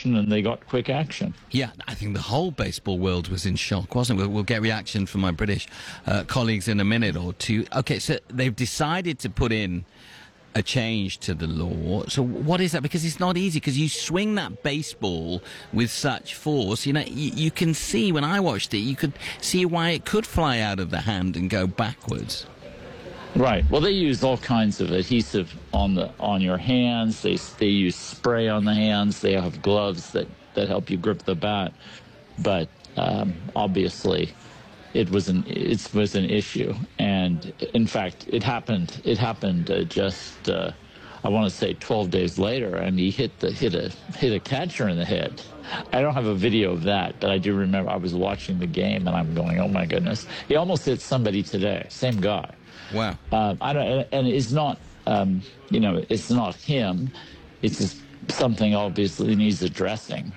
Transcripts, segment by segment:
reaction, and they got quick action. Yeah, I think the whole baseball world was in shock, wasn't it? We'll get reaction from my British colleagues in a minute or two. Okay, so they've decided to put in a change to the law. So what is that? Because it's not easy, because you swing that baseball with such force. You know, you can see, when I watched it, you could see why it could fly out of the hand and go backwards. Right. Well, they use all kinds of adhesive on your hands. They use spray on the hands. They have gloves that help you grip the bat. But obviously, it was an issue, and in fact, it happened just I want to say 12 days later, and he hit a catcher in the head. I don't have a video of that, but I do remember I was watching the game, and I'm going, oh my goodness, he almost hit somebody today, same guy. Wow. I don't, and it's not it's not him. It's just something obviously needs addressing.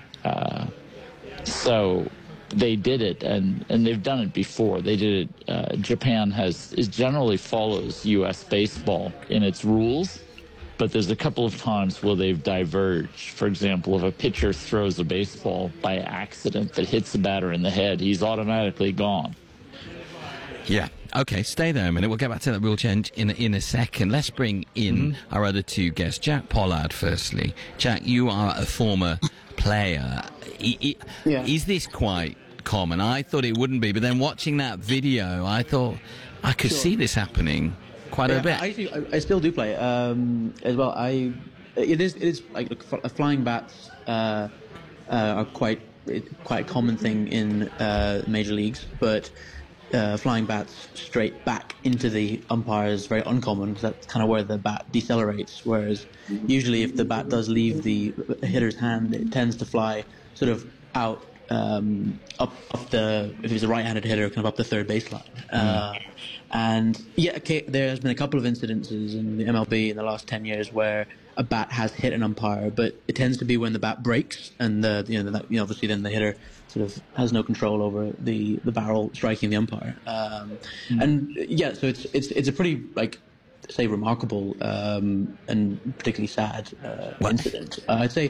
So they did it, and they've done it before. They did it. Japan generally follows U.S. baseball in its rules, but there's a couple of times where they've diverged. For example, if a pitcher throws a baseball by accident that hits the batter in the head, he's automatically gone. Yeah. Okay, stay there a minute. We'll get back to that rule change in a second. Let's bring in our other two guests. Jack Pollard, firstly. Jack, you are a former player. Is this quite common? I thought it wouldn't be, but then watching that video, I thought I could see this happening quite a bit. I still do play as well. It is like flying bats are quite a common thing in major leagues, but flying bats straight back into the umpire is very uncommon. That's kind of where the bat decelerates. Whereas usually, if the bat does leave the hitter's hand, it tends to fly sort of out up the, if he's a right-handed hitter, kind of up the third baseline. And yeah, there has been a couple of incidences in the MLB in the last 10 years where a bat has hit an umpire, but it tends to be when the bat breaks, and obviously then the hitter sort of has no control over the barrel striking the umpire. And yeah, so it's a pretty say remarkable and particularly sad incident. I'd say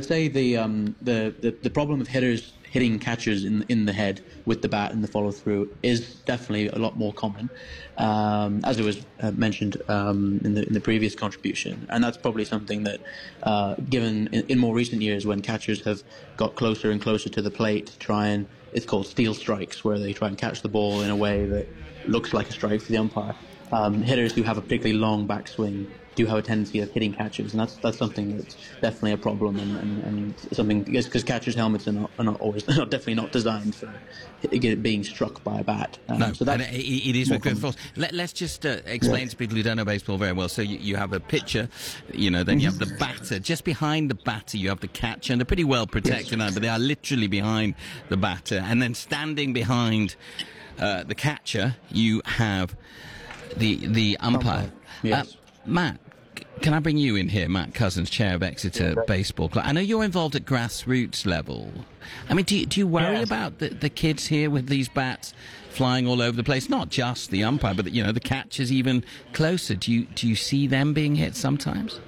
the problem with hitters hitting catchers in the head with the bat and the follow through is definitely a lot more common, as it was mentioned in the previous contribution, and that's probably something that, given in more recent years when catchers have got closer and closer to the plate to try and, it's called steal strikes, where they try and catch the ball in a way that looks like a strike for the umpire. Hitters who have a particularly long backswing do have a tendency of hitting catchers, and that's something that's definitely a problem, and something, because catchers' helmets are definitely not designed for being struck by a bat. No, so and it is with good force. Let's just explain to people who don't know baseball very well. So you have a pitcher, then you have the batter. Just behind the batter, you have the catcher, and they're pretty well protected now, but they are literally behind the batter, and then standing behind the catcher, you have the umpire. Yes. Matt, can I bring you in here? Matt Cousins, chair of Exeter Baseball Club. I know you're involved at grassroots level. I mean, do you worry about the kids here with these bats flying all over the place? Not just the umpire, but the catchers even closer. Do you see them being hit sometimes?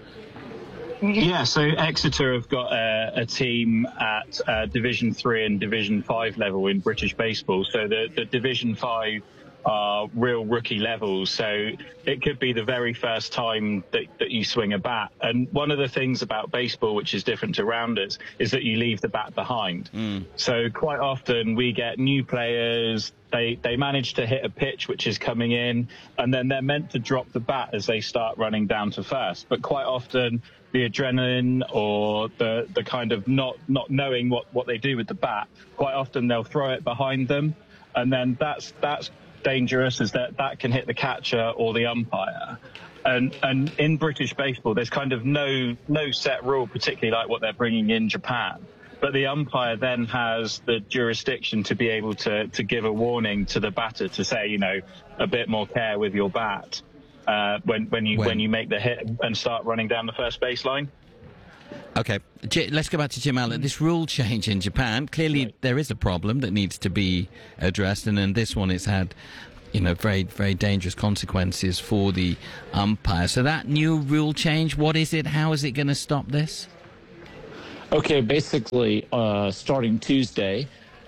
Yeah, so Exeter have got a team at Division 3 and Division 5 level in British baseball. So the Division 5 are real rookie levels, so it could be the very first time that you swing a bat. And one of the things about baseball which is different to rounders is that you leave the bat behind. So quite often we get new players, they manage to hit a pitch which is coming in, and then they're meant to drop the bat as they start running down to first. But quite often the adrenaline or the kind of not knowing what they do with the bat, quite often they'll throw it behind them, and then that's dangerous, is that can hit the catcher or the umpire. And in British baseball, there's kind of no set rule, particularly like what they're bringing in Japan. But the umpire then has the jurisdiction to be able to give a warning to the batter to say, a bit more care with your bat when you make the hit and start running down the first baseline. Okay, let's go back to Jim Allen. This rule change in Japan, clearly there is a problem that needs to be addressed, and in this one it's had, very, very dangerous consequences for the umpire. So that new rule change, what is it? How is it going to stop this? Okay, basically, starting Tuesday,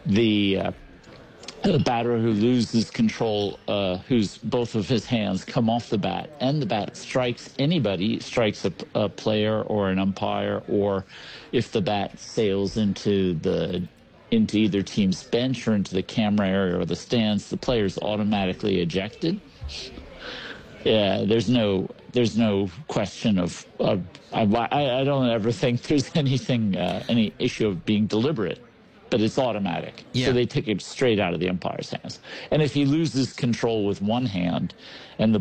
the batter who loses control, whose both of his hands come off the bat, and the bat strikes anybody, strikes a player or an umpire, or if the bat sails into either team's bench or into the camera area or the stands, the player's automatically ejected. Yeah, there's no question of. I don't ever think there's anything, any issue of being deliberate, but it's automatic. Yeah. So they take it straight out of the umpire's hands. And if he loses control with one hand, and the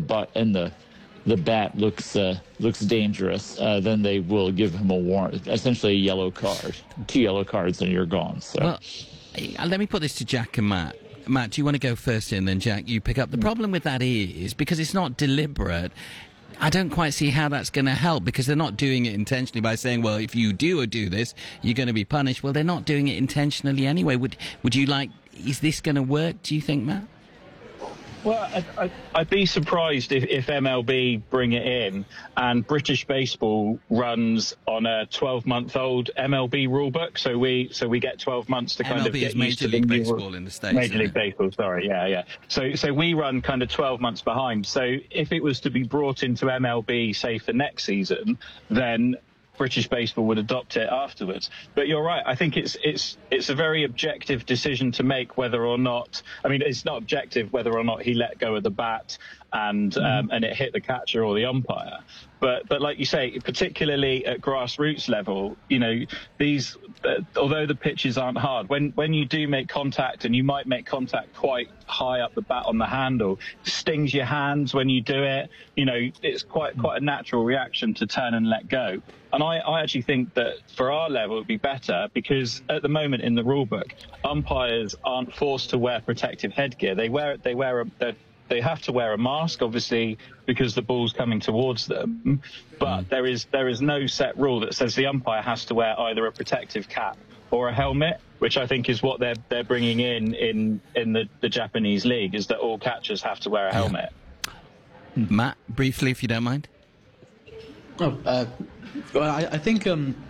bat looks dangerous, then they will give him a warrant, essentially a yellow card, 2 yellow cards, and you're gone. So. Well, let me put this to Jack and Matt. Matt, do you want to go first, and then Jack, you pick up? The problem with that is because it's not deliberate. I don't quite see how that's going to help, because they're not doing it intentionally by saying, well, if you do this, you're going to be punished. Well, they're not doing it intentionally anyway. Would you like? Is this going to work? Do you think, Matt? Well, I'd be surprised if MLB bring it in and British baseball runs on a 12-month-old MLB rulebook. So we get 12 months to kind of get used to Major League Baseball in the States. Major League Baseball, sorry, yeah. So we run kind of 12 months behind. So if it was to be brought into MLB, say for next season, then British baseball would adopt it afterwards. But you're right. I think it's a very objective decision to make whether or not. I mean, it's not objective whether or not he let go of the bat and it hit the catcher or the umpire. But like you say, particularly at grassroots level, you know, these although the pitches aren't hard, when you do make contact, and you might make contact quite high up the bat on the handle, it stings your hands when you do it. You know, it's quite a natural reaction to turn and let go. And I actually think that for our level, it'd be better, because at the moment in the rule book, umpires aren't forced to wear protective headgear. They have to wear a mask, obviously, because the ball's coming towards them. But there is no set rule that says the umpire has to wear either a protective cap or a helmet, which I think is what they're bringing in the Japanese league, is that all catchers have to wear a helmet. Matt, briefly, if you don't mind. Well, I think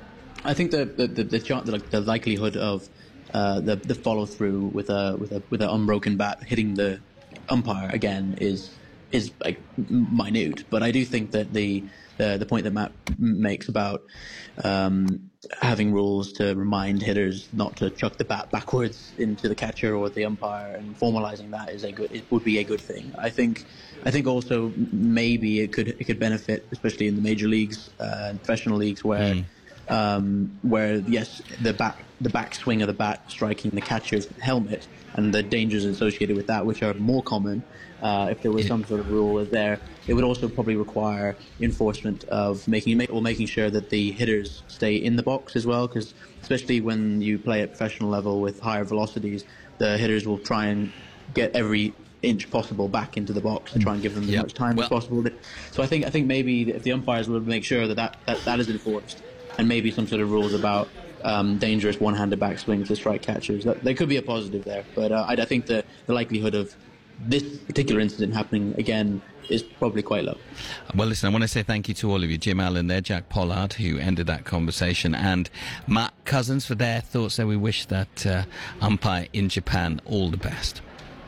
the likelihood of the follow through with an unbroken bat hitting the umpire again is like minute, but I do think that the point that Matt makes about having rules to remind hitters not to chuck the bat backwards into the catcher or the umpire, and formalizing that it would be a good thing. I think also maybe it could benefit, especially in the major leagues and professional leagues, where yes, the backswing of the bat striking the catcher's helmet and the dangers associated with that, which are more common. If there was some sort of rule there, it would also probably require enforcement of making sure that the hitters stay in the box as well, because especially when you play at professional level with higher velocities, the hitters will try and get every inch possible back into the box to try and give them as much time as possible. So I think maybe if the umpires would make sure that is enforced, and maybe some sort of rules about dangerous one-handed backswings to strike catchers, there could be a positive there. But I think the likelihood of this particular incident happening again is probably quite low. Well, listen, I want to say thank you to all of you. Jim Allen there, Jack Pollard, who ended that conversation, and Matt Cousins for their thoughts there. We wish that umpire in Japan all the best.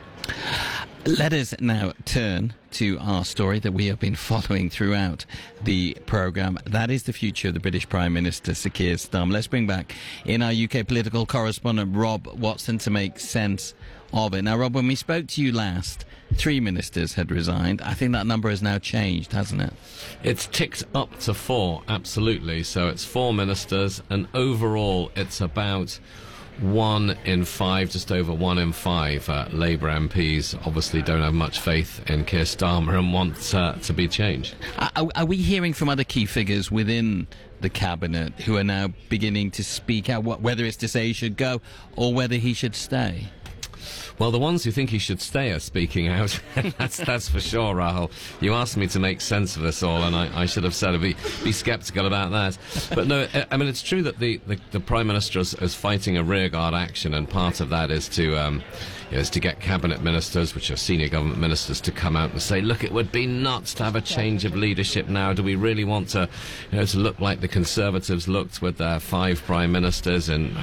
Let us now turn to our story that we have been following throughout the programme. That is the future of the British Prime Minister, Sir Keir Starmer. Let's bring back in our UK political correspondent, Rob Watson, to make sense of it. Now, Rob, when we spoke to you last, 3 ministers had resigned. I think that number has now changed, hasn't it? It's ticked up to 4, absolutely. So it's 4 ministers, and overall it's about 1 in 5, just over 1 in 5 Labour MPs obviously don't have much faith in Keir Starmer and want to be changed. Are we hearing from other key figures within the cabinet who are now beginning to speak out, whether it's to say he should go or whether he should stay? Well, the ones who think he should stay are speaking out. that's for sure, Rahul. You asked me to make sense of this all, and I should have said be sceptical about that. But no, I mean, it's true that the Prime Minister is fighting a rearguard action, and part of that is to get cabinet ministers, which are senior government ministers, to come out and say, look, it would be nuts to have a change of leadership now. Do we really want to, to look like the Conservatives looked with their 5 prime ministers in